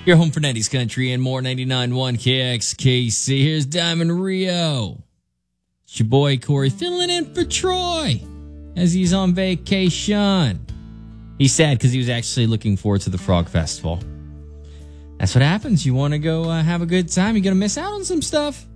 Your home for 90s country and more. 99.1 KXKC. Here's Diamond Rio. It's your boy Corey filling in for Troy as he's on vacation. He's sad because he was actually looking forward to the Frog Festival. That's what happens. You want to go have a good time. You're going to miss out on some stuff.